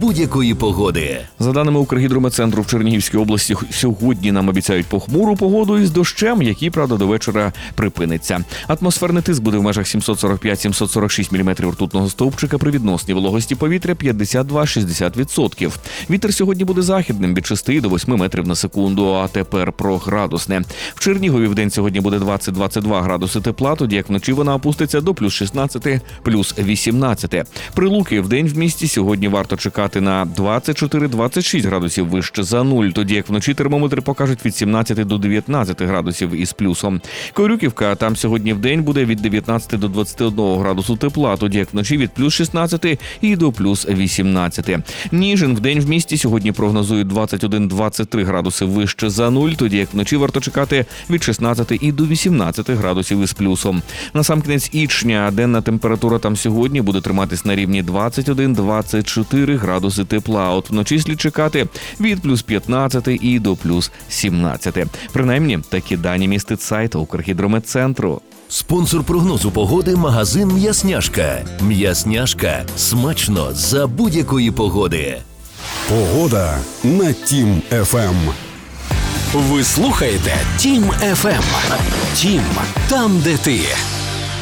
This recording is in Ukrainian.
будь-якої погоди. За даними Укргідрометцентру, в Чернігівській області сьогодні нам обіцяють похмуру погоду із дощем, який, правда, до вечора припиниться. Атмосферний тиск буде в межах 745-746 мм ртутного стовпчика при відносній вологості повітря 52-60%. Вітер сьогодні буде західним від 6 до 8 метрів на секунду, а тепер про градусне. В Чернігові вдень сьогодні буде 20-22 градуси тепла, тоді як вночі вона опуститься до плюс 16, плюс 18. Прилуки вдень в місті сьогодні варто чекати на 24-26 градусів вище за нуль, тоді як вночі термометри покажуть від 17 до 19 градусів із плюсом. Корюківка, там сьогодні вдень буде від 19 до 21 градусу тепла, тоді як вночі від плюс 16 і до плюс 18. Ніжин вдень в місті сьогодні прогнозують 21-23 градуси вище за нуль, тоді як вночі варто чекати від 16 і до 18 градусів із плюсом. Насамкінець Ічня денна температура там сьогодні буде триматись на рівні 21-24 градуси тепла, а от вночі слід чекати від плюс 15 і до плюс 17. Принаймні, такі дані містить сайт Укргідрометцентру. Спонсор прогнозу погоди – магазин «М'ясняшка». «М'ясняшка» – смачно за будь-якої погоди. Погода на Тім ФМ. Ви слухаєте Тім ФМ. Тім – там, де ти.